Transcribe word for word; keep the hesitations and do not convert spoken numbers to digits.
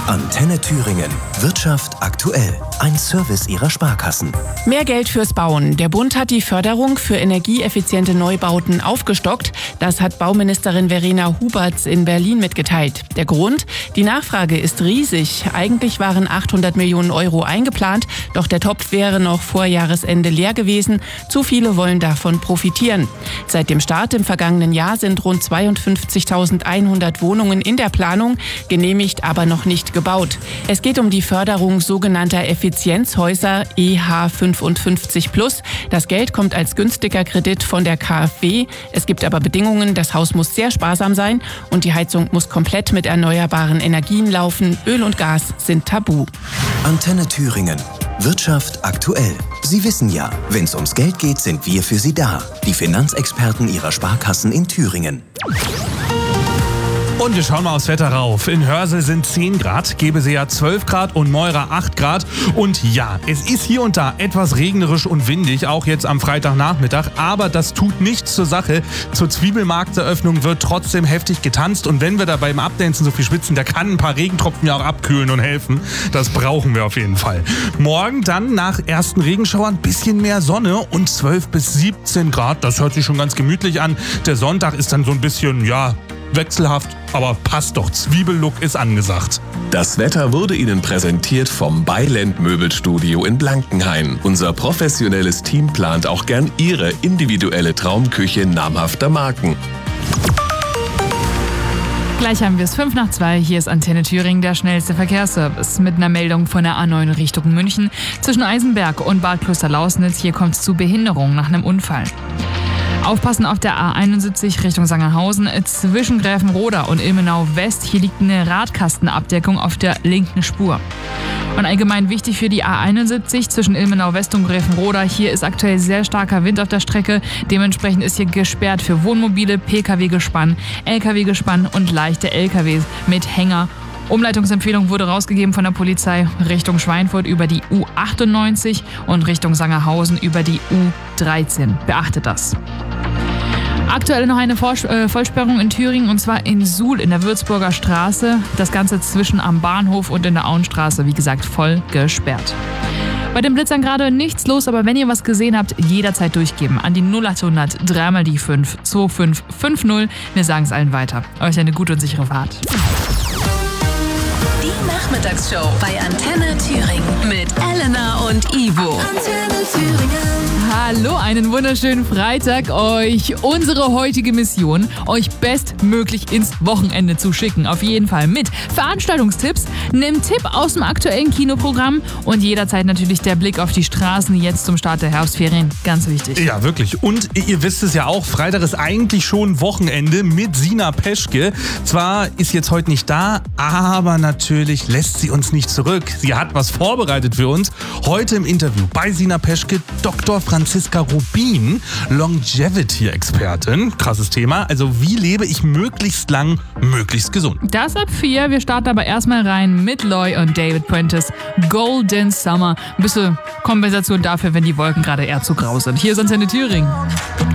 Antenne Thüringen. Wirtschaft aktuell. Ein Service Ihrer Sparkassen. Mehr Geld fürs Bauen. Der Bund hat die Förderung für energieeffiziente Neubauten aufgestockt. Das hat Bauministerin Verena Huberts in Berlin mitgeteilt. Der Grund? Die Nachfrage ist riesig. Eigentlich waren achthundert Millionen Euro eingeplant, doch der Topf wäre noch vor Jahresende leer gewesen. Zu viele wollen davon profitieren. Seit dem Start im vergangenen Jahr sind rund zweiundfünfzigtausendeinhundert Wohnungen in der Planung, genehmigt, aber noch nicht gebaut. Es geht um die Förderung sogenannter Effizienzhäuser E H fünfundfünfzig plus. Das Geld kommt als günstiger Kredit von der K f W. Es gibt aber Bedingungen, das Haus muss sehr sparsam sein und die Heizung muss komplett mit erneuerbaren Energien laufen. Öl und Gas sind tabu. Antenne Thüringen. Wirtschaft aktuell. Sie wissen ja, wenn es ums Geld geht, sind wir für Sie da. Die Finanzexperten Ihrer Sparkassen in Thüringen. Und wir schauen mal aufs Wetter rauf. In Hörsel sind zehn Grad, Gebesee zwölf Grad und Meura acht Grad. Und ja, es ist hier und da etwas regnerisch und windig, auch jetzt am Freitagnachmittag. Aber das tut nichts zur Sache. Zur Zwiebelmarkteröffnung wird trotzdem heftig getanzt. Und wenn wir da beim Abdancen so viel schwitzen, da kann ein paar Regentropfen ja auch abkühlen und helfen. Das brauchen wir auf jeden Fall. Morgen dann nach ersten Regenschauern ein bisschen mehr Sonne und zwölf bis siebzehn Grad. Das hört sich schon ganz gemütlich an. Der Sonntag ist dann so ein bisschen, ja, wechselhaft, aber passt doch. Zwiebellook ist angesagt. Das Wetter wurde Ihnen präsentiert vom Beiland Möbelstudio in Blankenhain. Unser professionelles Team plant auch gern Ihre individuelle Traumküche namhafter Marken. Gleich haben wir es fünf nach zwei. Hier ist Antenne Thüringen, der schnellste Verkehrsservice. Mit einer Meldung von der A neun Richtung München. Zwischen Eisenberg und Bad Klosterlausnitz. Hier kommt es zu Behinderungen nach einem Unfall. Aufpassen auf der A einundsiebzig Richtung Sangerhausen zwischen Gräfenroda und Ilmenau West. Hier liegt eine Radkastenabdeckung auf der linken Spur. Und allgemein wichtig für die A einundsiebzig zwischen Ilmenau West und Gräfenroda. Hier ist aktuell sehr starker Wind auf der Strecke. Dementsprechend ist hier gesperrt für Wohnmobile, P K W-Gespann, L K W-Gespann und leichte L K Ws mit Hänger. Umleitungsempfehlung wurde rausgegeben von der Polizei Richtung Schweinfurt über die U achtundneunzig und Richtung Sangerhausen über die U dreizehn. Beachtet das. Aktuell noch eine Vors- äh, Vollsperrung in Thüringen und zwar in Suhl in der Würzburger Straße. Das Ganze zwischen am Bahnhof und in der Auenstraße, wie gesagt, voll gesperrt. Bei den Blitzern gerade nichts los, aber wenn ihr was gesehen habt, jederzeit durchgeben. An die null achthundert, dreimal die fünf, zwei fünf fünf null. Wir sagen es allen weiter. Euch eine gute und sichere Fahrt. Die Nachmittagsshow bei Antenne Thüringen mit Elena und Ivo. Antenne Thüringen. Hallo, einen wunderschönen Freitag euch. Unsere heutige Mission, euch bestmöglich ins Wochenende zu schicken. Auf jeden Fall mit Veranstaltungstipps, einem Tipp aus dem aktuellen Kinoprogramm und jederzeit natürlich der Blick auf die Straßen jetzt zum Start der Herbstferien. Ganz wichtig. Ja, wirklich. Und ihr wisst es ja auch, Freitag ist eigentlich schon Wochenende mit Sina Peschke. Zwar ist jetzt heute nicht da, aber natürlich lässt sie uns nicht zurück. Sie hat was vorbereitet für uns. Heute im Interview bei Sina Peschke Doktor Franziska Rubin, Longevity-Expertin. Krasses Thema. Also wie lebe ich möglichst lang, möglichst gesund? Das ab vier. Wir starten aber erstmal rein mit Loy und David Prentice. Golden Summer. Ein bisschen Kompensation dafür, wenn die Wolken gerade eher zu grau sind. Hier ist Antenne Thüringen.